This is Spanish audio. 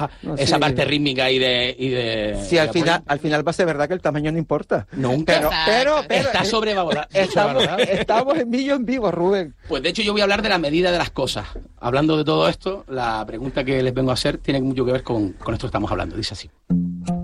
No, esa sí. parte rítmica y de Sí, al final va a ser verdad que el tamaño no importa. Nunca. Pero Está sobrevalorado. estamos en vivo, Rubén. Pues de hecho yo voy a hablar de la medida de las cosas. Hablando de todo esto, la pregunta que les vengo a hacer tiene mucho que ver con esto que estamos hablando. Dice así.